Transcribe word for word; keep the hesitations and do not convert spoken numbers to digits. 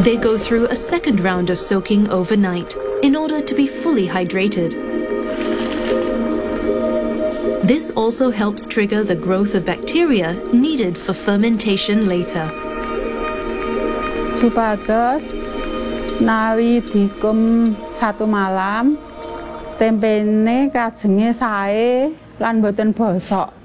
They go through a second round of soaking overnight in order to be fully hydrated. This also helps trigger the growth of bacteria needed for fermentation later. Supados nawi dikum satu malam, tempene kajenge sae lan boten bosok.